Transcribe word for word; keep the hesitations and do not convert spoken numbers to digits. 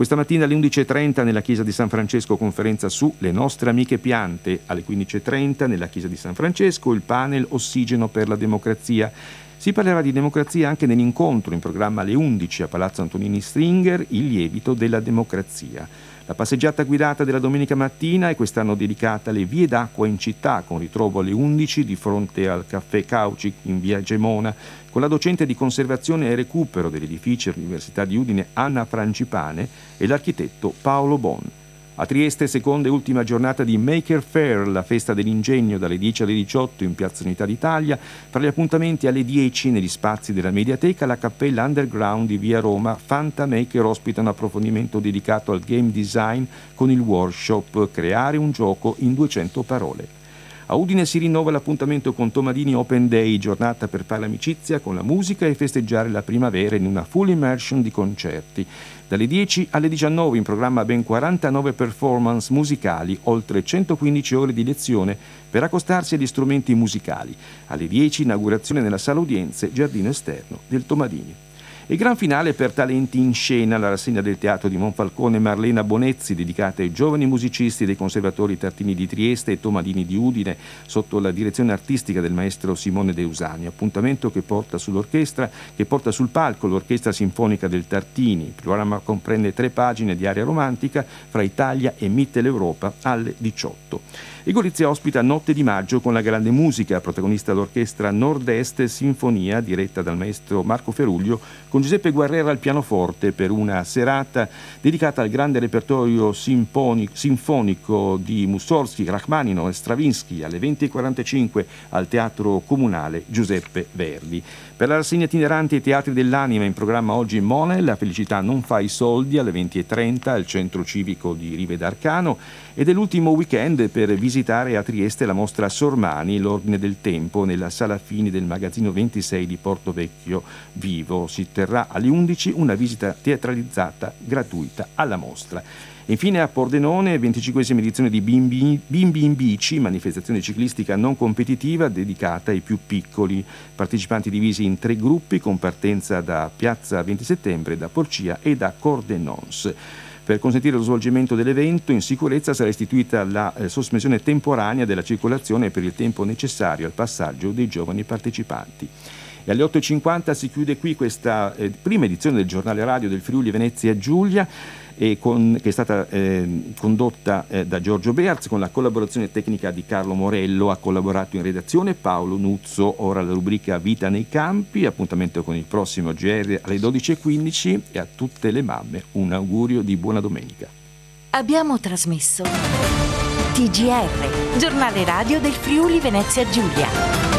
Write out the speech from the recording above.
Questa mattina alle undici e trenta nella chiesa di San Francesco conferenza su Le nostre amiche piante, alle quindici e trenta nella chiesa di San Francesco il panel Ossigeno per la democrazia. Si parlerà di democrazia anche nell'incontro in programma alle undici a Palazzo Antonini Stringer, il lievito della democrazia. La passeggiata guidata della domenica mattina è quest'anno dedicata alle vie d'acqua in città, con ritrovo alle undici di fronte al caffè Cauci in via Gemona, con la docente di conservazione e recupero dell'edificio dell'Università di Udine Anna Francipane e l'architetto Paolo Bon. A Trieste, seconda e ultima giornata di Maker Faire, la festa dell'ingegno, dalle dieci alle diciotto in Piazza Unità d'Italia. Tra gli appuntamenti alle dieci negli spazi della Mediateca, la Cappella Underground di via Roma Fanta Maker ospita un approfondimento dedicato al game design con il workshop Creare un gioco in duecento parole. A Udine si rinnova l'appuntamento con Tomadini Open Day, giornata per fare amicizia con la musica e festeggiare la primavera in una full immersion di concerti. Dalle dieci alle diciannove in programma ben quarantanove performance musicali, oltre centoquindici ore di lezione per accostarsi agli strumenti musicali. Alle dieci inaugurazione nella sala udienze, giardino esterno del Tomadini. E gran finale per talenti in scena, la rassegna del teatro di Monfalcone Marlena Bonezzi, dedicata ai giovani musicisti dei conservatori Tartini di Trieste e Tomadini di Udine, sotto la direzione artistica del maestro Simone De Usani. Appuntamento che porta sull'orchestra, che porta sul palco l'Orchestra Sinfonica del Tartini. Il programma comprende tre pagine di aria romantica fra Italia e Mitteleuropa alle diciotto. E Gorizia ospita Notte di Maggio con la grande musica, protagonista l'orchestra Nord-Est Sinfonia, diretta dal maestro Marco Feruglio, con Giuseppe Guerrera al pianoforte per una serata dedicata al grande repertorio sinfonico, sinfonico di Mussorgsky, Rachmaninoff e Stravinsky, alle venti e quarantacinque al Teatro Comunale Giuseppe Verdi. Per la rassegna itinerante ai Teatri dell'Anima in programma oggi in Mone, La felicità non fa i soldi alle venti e trenta al Centro Civico di Rive d'Arcano, ed è l'ultimo weekend per visitare a Trieste la mostra Sormani, l'ordine del tempo, nella sala Fini del magazzino ventisei di Porto Vecchio Vivo. Si terrà alle undici una visita teatralizzata gratuita alla mostra. E infine a Pordenone, venticinquesima edizione di Bimbi, Bimbi in Bici, manifestazione ciclistica non competitiva dedicata ai più piccoli. Partecipanti divisi in tre gruppi con partenza da Piazza venti settembre, da Porcia e da Cordenons. Per consentire lo svolgimento dell'evento in sicurezza sarà istituita la eh, sospensione temporanea della circolazione per il tempo necessario al passaggio dei giovani partecipanti. E alle otto e cinquanta si chiude qui questa eh, prima edizione del giornale radio del Friuli Venezia Giulia, e con, che è stata eh, condotta eh, da Giorgio Bearz con la collaborazione tecnica di Carlo Morello. Ha collaborato in redazione Paolo Nuzzo. Ora la rubrica Vita nei campi, appuntamento con il prossimo G R alle dodici e quindici, e a tutte le mamme un augurio di buona domenica. Abbiamo trasmesso T G R, giornale radio del Friuli Venezia Giulia.